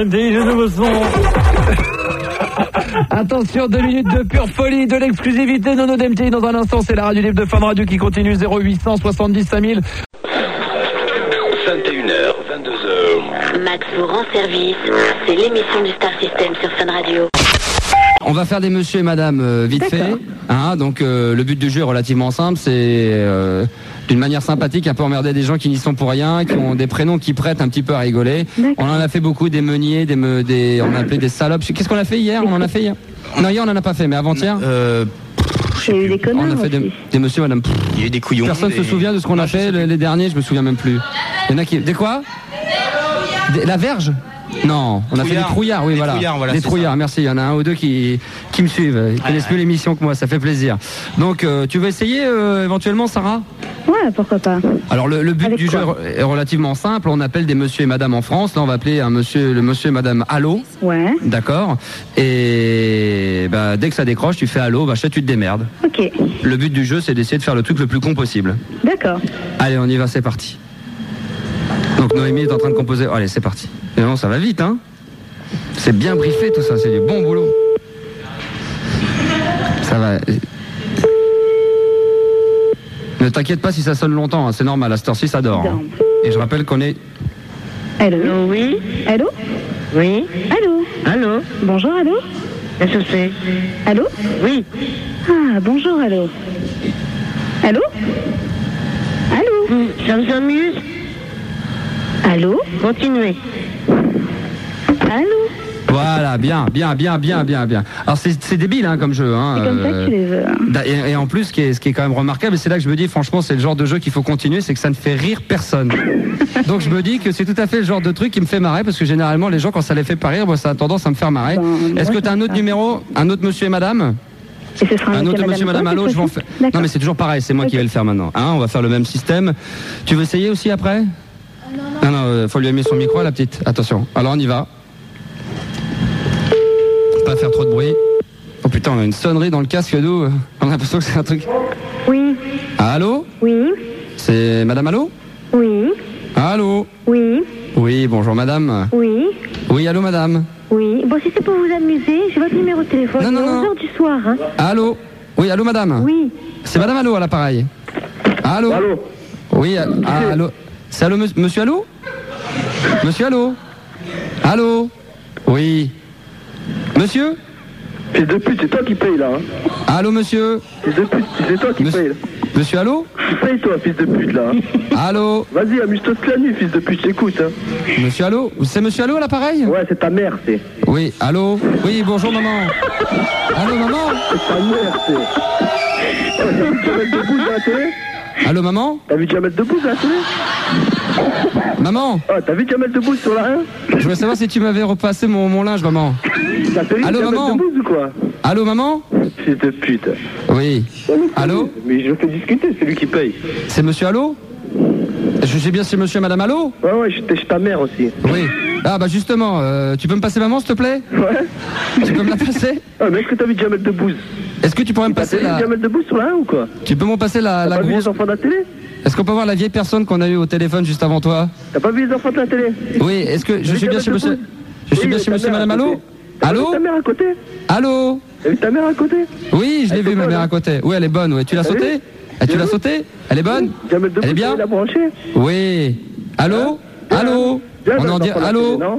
Des nouveaux sons. Attention, 2 minutes de pure folie, de l'exclusivité de nos DMT. Dans un instant, c'est la radio libre de Fun Radio qui continue 0800 70 5000. 21h, 22h. Max vous rend service. C'est l'émission du Star System sur Fun Radio. On va faire des monsieur et madame vite fait. Hein, donc le but du jeu est relativement simple. C'est d'une manière sympathique, un peu emmerder des gens qui n'y sont pour rien, qui ont des prénoms qui prêtent un petit peu à rigoler. On en a fait beaucoup, des meuniers, on a appelé des salopes. Qu'est-ce qu'on a fait hier? On en a fait hier? Non, hier on en a pas fait, mais avant-hier Il y a eu des connards. On a fait des monsieur et madame. Il y a eu des couillons. Personne se souvient de ce qu'on a fait les derniers, je me souviens même plus. Il y en a qui... Des quoi? La verge? Non, on a fait des trouillards, oui, voilà. Des trouillards, merci. Il y en a un ou deux qui me suivent. Ils connaissent mieux l'émission que moi, ça fait plaisir. Donc, tu veux essayer éventuellement, Sarah? Ouais, pourquoi pas. Alors, le but du jeu est relativement simple. On appelle des monsieur et madame en France. Là, on va appeler le monsieur et madame Allô. Ouais. D'accord. Et bah, dès que ça décroche, tu fais Allô, bah, tu te démerdes. Ok. Le but du jeu, c'est d'essayer de faire le truc le plus con possible. D'accord. Allez, on y va, c'est parti. Donc Noémie est en train de composer. Allez, c'est parti. Et non, ça va vite, hein. C'est bien briefé tout ça, c'est du bon boulot. Ça va. Ne t'inquiète pas si ça sonne longtemps, hein, c'est normal, à cette heure-ci ça dort. Hein. Et je rappelle qu'on est... Allô? Oui. Allô? Oui. Allô? Allô? Bonjour, allô? Qu'est-ce que c'est? Allô? Oui. Ah, bonjour, allô? Allô? Allô? Ça vous amuse? Allô? Continuez. Allô? Voilà, bien. Alors c'est débile hein, comme jeu. Hein, c'est comme ça que tu les veux. Et en plus, ce qui est quand même remarquable, et c'est là que je me dis, franchement, c'est le genre de jeu qu'il faut continuer, c'est que ça ne fait rire personne. Donc je me dis que c'est tout à fait le genre de truc qui me fait marrer, parce que généralement, les gens, quand ça les fait pas rire, moi, ça a tendance à me faire marrer. Est-ce que tu as un autre numéro, un autre monsieur et madame? Et ce sera un autre monsieur et madame Allô, je vais en faire. Non, mais c'est toujours pareil, c'est moi qui vais le faire maintenant. Hein, on va faire le même système. Tu veux essayer aussi après? Non, faut lui aimer son micro, la petite. Attention. Alors on y va. Pas faire trop de bruit. Oh putain, on a une sonnerie dans le casque d'eau. On a l'impression que c'est un truc. Oui. Allô? Oui. C'est madame Allô? Oui. Allô? Oui. Oui, bonjour madame. Oui. Oui, allô madame. Oui. Bon, si c'est pour vous amuser, j'ai votre numéro de téléphone. Non. 11h du soir, hein. Allô? Oui, allô madame. Oui. C'est madame Allô à l'appareil. Allô? Allô? Oui, allô? C'est allô, monsieur Allô? Monsieur Allô? Allô? Oui. Monsieur? Fils de pute, c'est toi qui paye là. Hein. Allô, monsieur? Fils de pute, c'est toi qui paye là. Monsieur Allô? Tu payes toi, fils de pute là. Hein. Allô? Vas-y, amuse-toi toute la nuit, fils de pute, j'écoute. Hein. Monsieur Allô? C'est monsieur Allô à l'appareil? Ouais, c'est ta mère, c'est. Oui, allô? Oui, bonjour maman. Allô, maman? C'est ta mère, c'est. T'as vu Jamel Debbouze à la télé? Allô, maman? T'as vu Jamel Debbouze à la télé? Maman? Ah, t'as vu Jamel Debbouze sur la 1? Je voulais savoir si tu m'avais repassé mon linge, maman. Allô, maman? Jamel Debbouze ou quoi? Allô, maman? Fils de pute. Oui. Allô? Mais je peux discuter, c'est lui qui paye. C'est monsieur Allô? Je sais bien c'est monsieur et madame Allô? Ouais, je suis ta mère aussi. Oui. Ah bah justement, tu peux me passer maman s'il te plaît? Ouais. Tu peux me la passer? Ah, mais est-ce que t'as vu Jamel Debbouze? Est-ce que tu pourrais me passer la... Jamel Debbouze sur la 1 ou quoi? Tu peux m'en passer la grosse... T'as pas vu les enfants de la télé? Est-ce qu'on peut voir la vieille personne qu'on a eue au téléphone juste avant toi? T'as pas vu les enfants de la télé? Oui, est-ce que je suis bien chez monsieur... Je suis bien chez monsieur et madame Allô? Allô? T'as vu ta mère à côté? Allô? T'as vu ta mère à côté? Oui, je l'ai vu ma mère à côté. Oui, elle est bonne, ouais. Tu l'as sauté? Tu l'as sauté? Elle est bonne? Elle est bien? Elle a branché? Oui. Allô? Allô? On en dit allô?